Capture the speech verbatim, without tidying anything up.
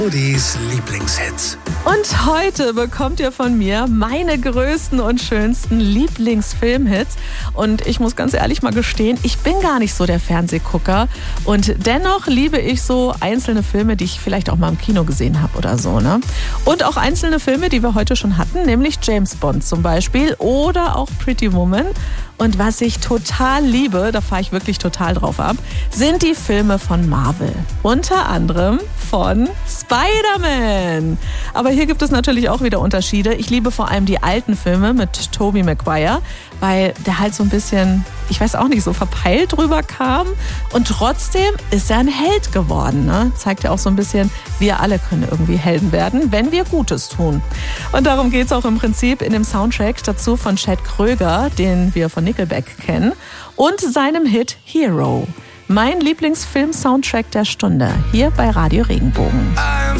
Modis Lieblingshits. Und heute bekommt ihr von mir meine größten und schönsten Lieblingsfilmhits. Und ich muss ganz ehrlich mal gestehen, ich bin gar nicht so der Fernsehgucker. Und dennoch liebe ich so einzelne Filme, die ich vielleicht auch mal im Kino gesehen habe oder so, ne? Und auch einzelne Filme, die wir heute schon hatten, nämlich James Bond zum Beispiel oder auch Pretty Woman. Und was ich total liebe, da fahre ich wirklich total drauf ab, sind die Filme von Marvel. Unter anderem von Spider-Man. Aber hier gibt es natürlich auch wieder Unterschiede. Ich liebe vor allem die alten Filme mit Tobey Maguire, weil der halt so ein bisschen, ich weiß auch nicht, so verpeilt drüber kam. Und trotzdem ist er ein Held geworden. Ne? Zeigt ja auch so ein bisschen, wir alle können irgendwie Helden werden, wenn wir Gutes tun. Und darum geht es auch im Prinzip in dem Soundtrack dazu von Chad Kroeger, den wir von Nickelback kennen, und seinem Hit Hero. Mein Lieblingsfilm-Soundtrack der Stunde, hier bei Radio Regenbogen. I'm